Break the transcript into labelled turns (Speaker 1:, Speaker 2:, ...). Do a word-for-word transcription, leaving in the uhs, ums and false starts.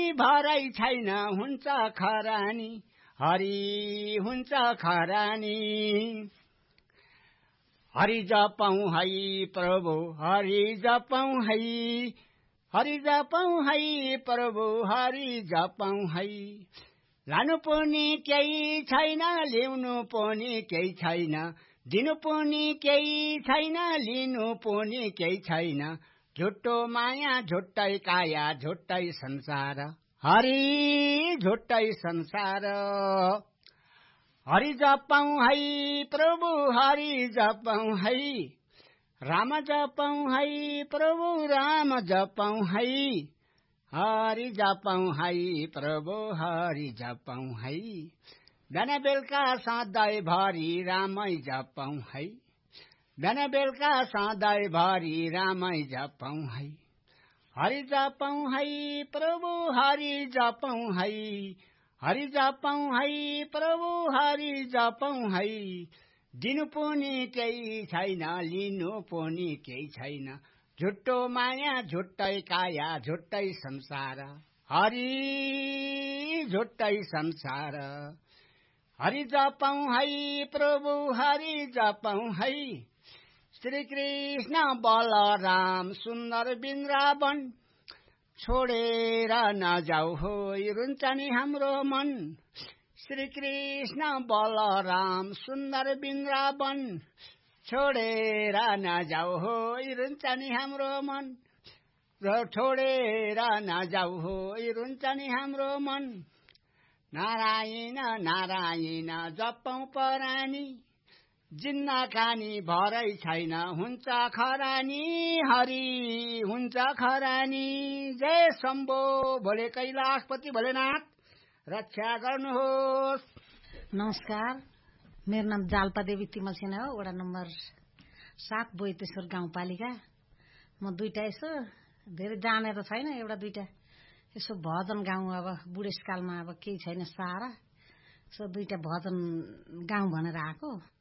Speaker 1: भरै छैन हुन्छ खरानी, हरि हुन्छ खरानी। हरि जपौं है प्रभु, हरि जपौं है, हरि जपौं है प्रभु, हरि जपौं है। लानु पनि केही छैन, ल्याउनु पनि केही छैन, दिनु पनि केही छैन, लिनु पनि केही छैन। झुट्टो माया झुट्टै काया झुट्टै संसार, हरि झुट्टै संसार। हरि जपौं है प्रभु, हरि जपौं है, राम जपौं है प्रभु, राम जपौं है। हरि जपौं है प्रभु, हरि जपौं है, बिहान बेलुका सधैँभरि रामै जपौं है, बिहान बेलुका सधैँभरि रामै जपौं है। हरि जपौं है प्रभु, हरि जपौं है, हरि जपौं है प्रभु, हरि जपौं है। दिनु पनि केही छैन, लिनु पनि केही छैन, झुट्टो माया झुट्टै काया झुट्टै संसार, हरि झुट्टै संसार। हरि जपौं है प्रभु, हरि जपौं है, श्री कृष्ण बलराम सुन्दर वृन्दावन, छोडेर नजाऊ हो रुन्छ नि हाम्रो मन। श्री कृष्ण बलराम सुन्दर वृन्दावन, छोडेर नजाऊ हो रुन्छ नि हाम्रो मन, छोडेर नजाऊ हो रुन्छ नि हाम्रो मन। नारायण नारायण जपौं परानी, जिन्ना खानी भरै छैन हुन्छ खरानी, हरि हुन्छ खरानी। जय शम्भो भोले कैलाशपति भोलेनाथ, रक्षा गर्नुहोस्।
Speaker 2: नमस्कार, मेरो नाम जाल्पा देवी तिमल सेना हो, वडा नम्बर सात बोइतेश्वर गाउँपालिका। म दुईटा यसो धेरै जाने त छैन, एउटा दुईटा यसो भजन गाउँ। अब बुढेसकालमा अब केही छैन सहारा, यसो दुईटा भजन गाउँ भनेर आएको।